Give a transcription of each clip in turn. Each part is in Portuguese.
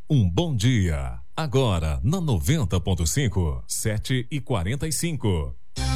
Um bom dia. Agora, na 90.5, 7h45.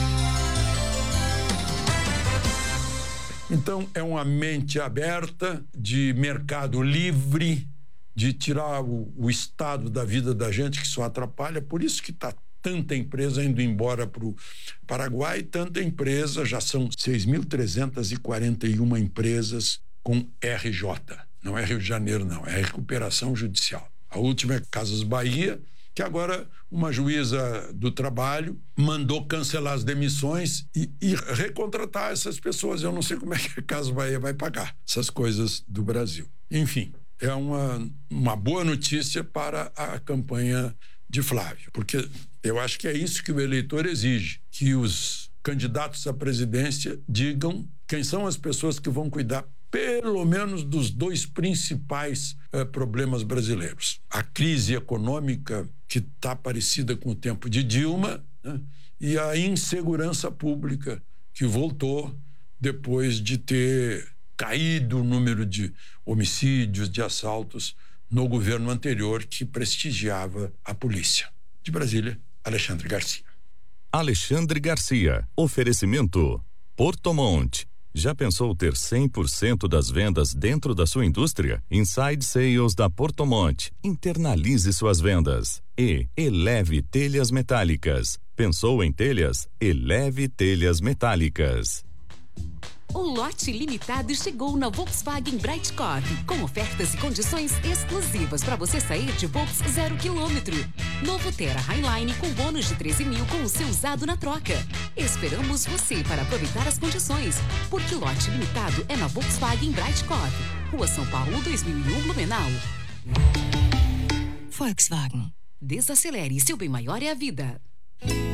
Então, é uma mente aberta, de mercado livre, de tirar o estado da vida da gente, que só atrapalha. Por isso que está tanta empresa indo embora para o Paraguai, tanta empresa, já são 6.341 empresas com RJ. Não é Rio de Janeiro, não, é recuperação judicial. A última é Casas Bahia, que agora uma juíza do trabalho mandou cancelar as demissões e recontratar essas pessoas. Eu não sei como é que a Casas Bahia vai pagar essas coisas do Brasil. Enfim, é uma boa notícia para a campanha de Flávio, porque eu acho que é isso que o eleitor exige, que os candidatos à presidência digam quem são as pessoas que vão cuidar pelo menos dos dois principais problemas brasileiros. A crise econômica, que está parecida com o tempo de Dilma, né? E a insegurança pública, que voltou depois de ter caído o número de homicídios, de assaltos no governo anterior, que prestigiava a polícia. De Brasília, Alexandre Garcia. Alexandre Garcia. Oferecimento Porto Monte. Já pensou ter 100% das vendas dentro da sua indústria? Inside Sales da Porto Monte. Internalize suas vendas. E Eleve Telhas Metálicas. Pensou em telhas? Eleve Telhas Metálicas. O lote limitado chegou na Volkswagen Brightcorp, com ofertas e condições exclusivas para você sair de Volks 0 km. Novo Terra Highline com bônus de 13 mil com o seu usado na troca. Esperamos você para aproveitar as condições, porque lote limitado é na Volkswagen Brightcorp, Rua São Paulo 2001, Blumenau. Volkswagen. Desacelere, seu bem maior é a vida.